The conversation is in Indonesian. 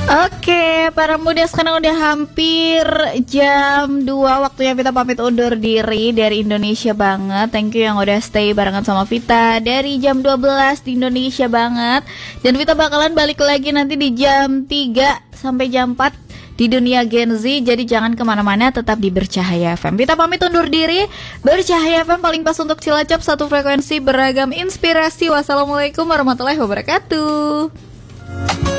Oke, para muda sekarang udah hampir jam 2 waktunya Vita pamit undur diri dari Indonesia banget. Thank you yang udah stay barengan sama Vita dari jam 12 di Indonesia banget. Dan Vita bakalan balik lagi nanti di jam 3 sampai jam 4 di dunia Gen Z. Jadi jangan kemana-mana, tetap di Bercahaya FM. Vita pamit undur diri. Bercahaya FM paling pas untuk Cilacap, satu frekuensi beragam inspirasi. Wassalamualaikum warahmatullahi wabarakatuh.